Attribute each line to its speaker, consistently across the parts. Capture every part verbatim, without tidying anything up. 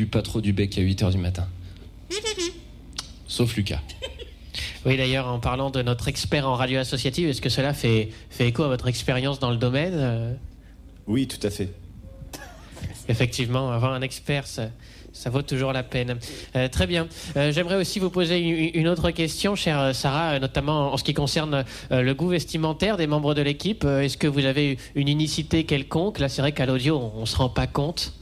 Speaker 1: pue pas trop du bec à huit heures du matin. Sauf Lucas.
Speaker 2: Oui, d'ailleurs, en parlant de notre expert en radio associative, est-ce que cela fait, fait écho à votre expérience dans le domaine euh...
Speaker 3: Oui, tout à fait.
Speaker 2: Effectivement, avoir un expert, ça, ça vaut toujours la peine. Euh, très bien. Euh, j'aimerais aussi vous poser une, une autre question, chère Sarah, notamment en ce qui concerne euh, le goût vestimentaire des membres de l'équipe. Euh, est-ce que vous avez une unicité quelconque? Là, c'est vrai qu'à l'audio, on ne se rend pas compte.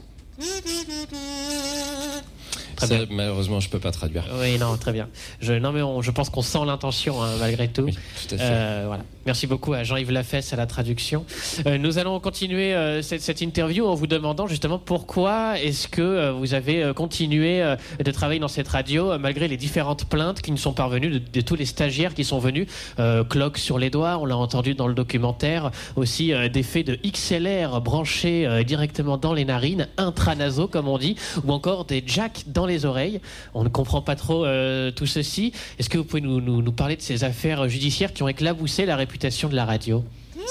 Speaker 1: Ça, malheureusement, je peux pas traduire.
Speaker 2: Oui, non, très bien. Je, non, mais on, je pense qu'on sent l'intention, hein, malgré tout.
Speaker 1: Oui, tout à fait.
Speaker 2: Euh, voilà. Merci beaucoup à Jean-Yves Lafesse à la traduction. Euh, nous allons continuer euh, cette, cette interview en vous demandant justement pourquoi est-ce que euh, vous avez euh, continué euh, de travailler dans cette radio euh, malgré les différentes plaintes qui nous sont parvenues de, de tous les stagiaires qui sont venus. Euh, cloques sur les doigts, on l'a entendu dans le documentaire. Aussi euh, des faits de X L R branchés euh, directement dans les narines, intranasaux comme on dit, ou encore des jacks dans les oreilles. On ne comprend pas trop euh, tout ceci. Est-ce que vous pouvez nous, nous, nous parler de ces affaires judiciaires qui ont éclaboussé la réputation de la radio?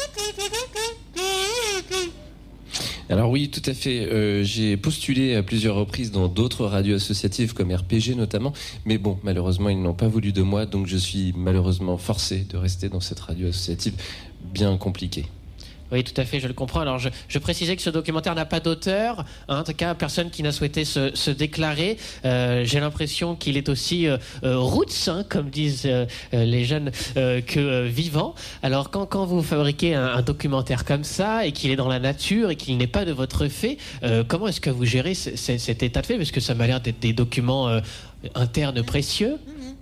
Speaker 1: Alors oui, tout à fait. Euh, j'ai postulé à plusieurs reprises dans d'autres radios associatives comme R P G notamment, mais bon, malheureusement, ils n'ont pas voulu de moi, donc je suis malheureusement forcé de rester dans cette radio associative bien compliquée.
Speaker 2: Oui, tout à fait, je le comprends. Alors, je, je précisais que ce documentaire n'a pas d'auteur, hein, en tout cas, personne qui n'a souhaité se, se déclarer. Euh, j'ai l'impression qu'il est aussi euh, euh, roots, hein, comme disent euh, les jeunes, euh, que euh, vivant. Alors, quand, quand vous fabriquez un, un documentaire comme ça, et qu'il est dans la nature, et qu'il n'est pas de votre fait, euh, comment est-ce que vous gérez c- c- cet état de fait? Parce que ça m'a l'air d'être des documents euh, internes précieux.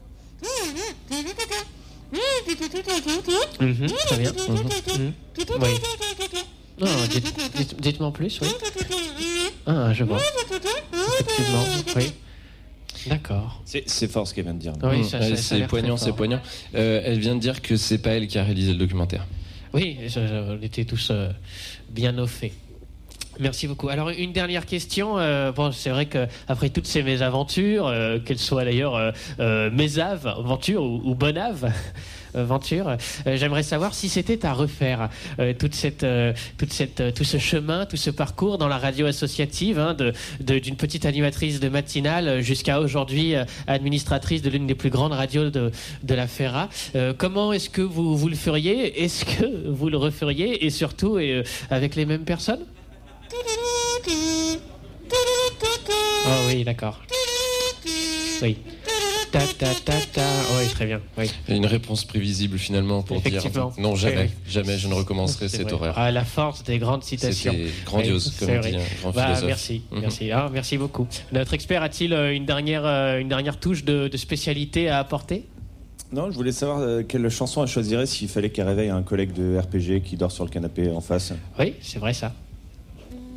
Speaker 2: Mmh, très bien. Mmh, mmh. Oui. Non, dites, dites, dites-moi en plus, oui. Ah, je vois. Effectivement, oui. D'accord.
Speaker 3: C'est, c'est fort ce qu'elle vient de dire.
Speaker 2: Oui,
Speaker 1: Mmh,
Speaker 2: ça,
Speaker 1: ouais,
Speaker 2: ça, ça a
Speaker 1: c'est
Speaker 2: l'air
Speaker 1: poignant,
Speaker 2: très
Speaker 1: c'est
Speaker 2: fort.
Speaker 1: poignant. Euh, elle vient de dire que c'est pas elle qui a réalisé le documentaire.
Speaker 2: Oui, je, je, on était tous euh, bien au fait. Merci beaucoup. Alors, une dernière question. Euh, bon, c'est vrai qu'après toutes ces mésaventures, euh, qu'elles soient d'ailleurs euh, euh, mésaventures ou, ou bonave aventure, euh, j'aimerais savoir si c'était à refaire euh, toute cette, euh, toute cette, euh, tout ce chemin, tout ce parcours dans la radio associative, hein, de, de, d'une petite animatrice de matinale jusqu'à aujourd'hui euh, administratrice de l'une des plus grandes radios de, de la Ferra. Euh, comment est-ce que vous, vous le feriez? Est-ce que vous le referiez? Et surtout, euh, avec les mêmes personnes? Oh oui, d'accord. Oui. Ta ta ta ta. Oui, très bien. Oui.
Speaker 1: Une réponse prévisible finalement pour dire non, jamais, oui, oui. jamais je ne recommencerai cette
Speaker 2: vrai.
Speaker 1: horreur.
Speaker 2: Ah, la force des grandes citations.
Speaker 1: C'était grandiose, oui, comme on dit un grand
Speaker 2: bah,
Speaker 1: philosophe.
Speaker 2: Merci,
Speaker 1: mm-hmm.
Speaker 2: merci. Ah, merci beaucoup. Notre expert a-t-il une dernière, une dernière touche de, de spécialité à apporter?
Speaker 3: Non, je voulais savoir euh, quelle chanson elle choisirait s'il fallait qu'elle réveille un collègue de R P G qui dort sur le canapé en face.
Speaker 2: Oui, c'est vrai ça.